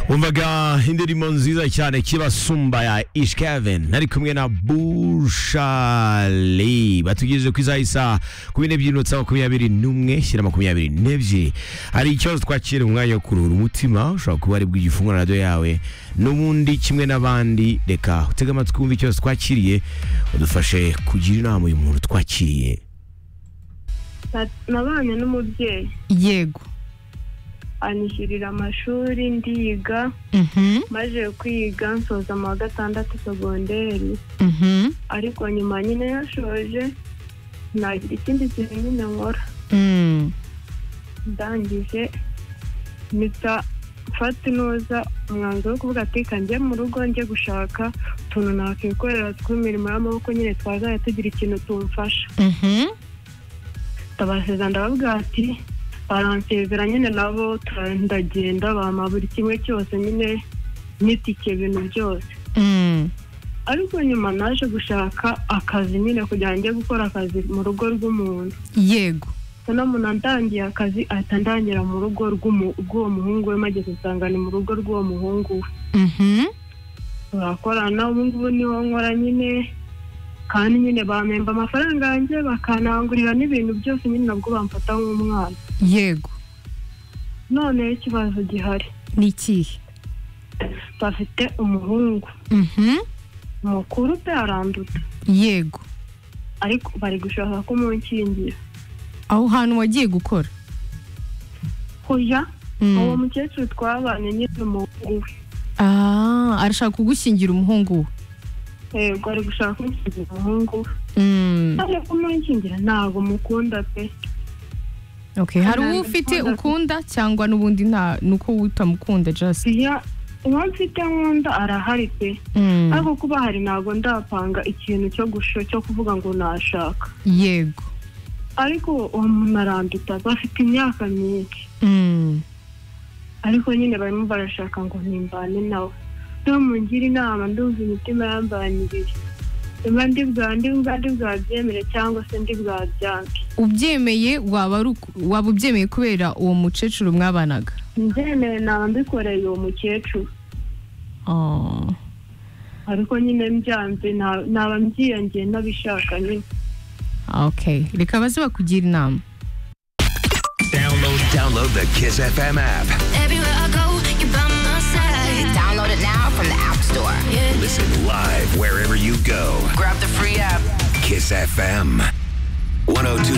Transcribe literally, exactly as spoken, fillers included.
umvaga indirimbo nziza cyane kibasumba ya Ish Kevin nari kumwe na Bushali batugejeje ku isaha ku bine by'inotsa makumyabiri n'umwe shyira makumyabiri n'ebyiri hari ikibazo twakira umwanya wo kuruhura umutima ushobora kuba ari bw'igifungura radio yawe n'ubundi kimwe n'abandi reka utega amatwi kumva ikibazo twakiriye udufashe kugira inama uyu muntu twakiriye. Nabanye n'umubyeyi yego anyishyurira amashuri ndiga maze kwiga nsoza mu wa gatandatu segonderi ariko nyuma nyine yashoje nagira ikindi kintu nyine nkora ndangije mpita mfata inoza umwanzuro wo kuvuga ati kanjye mu rugo njye gushaka utuntu nakikorera tw'imirimo y'amaboko nyine twazajya tugira ikintu tumfasha. Ndabaseza ndababwira ati baransezera nyine nabo ndagenda bampa buri kimwe cyose nyine n'itike ibintu byose ariko nyuma naje gushaka akazi nyine kugira ngo njye gukora akazi mu rugo rw'umuntu. Yego noneho umuntu ndangiye akazi ahita ndangira mu rugo rw'uwo muhungu we mageze usanga ni mu rugo rw'uwo muhungu we turakorana ubu ngubu niho nkora nyine kandi nyine bamemba amafaranga yanjye bakanangurira n'ibintu byose nyine nabwo bamfata nk'umwana. Yego none ikibazo gihari ni ikihe? bafite umuhungu mukuru pe aranduta. Yego ariko bari gushaka ko munkingira. aho hantu wagiye gukora? Hoya uwo mukecuru twabanye nyine umuhungu we. Ah, arashaka kugushyingira umuhungu we. Yego ari gushaka kumushyingira umuhungu we. ariko munkingira ntabwo mukunda pe. Okay, hari uwo ufite ukunda cyangwa n'ubundi nta nuko utamukunda just? Ya uwo mfite nkunda arahari pe. ariko kuba hari ntabwo ndapanga ikintu cyo gusho cyo kuvuga ngo nashaka. Yego ariko uwo muntu aranduta bafite imyaka myinshi ariko nyine barimo barashaka ngo ntimbane nawe. no mungira inama ndumva imitima yambanye ibiri mba ndi bwa ndi bwa ndi bwabyemere cyangwa se ndi bwabyange. Ubyemeye waba waba ubyemeye kubera uwo mukecuru mwabanaga? Nzemeye naba mbikoreye uwo mukecuru. Oh. ariko nyine mbyanze naba mbyiyongeye nabishaka nyine. Okay, reka baze bakugira inama. Download, download the Kiss F M app. Everywhere I go, you're by my side. Download it now from the App Store. Yeah. Listen live wherever you go. Grab the free app. Kiss F M. one oh two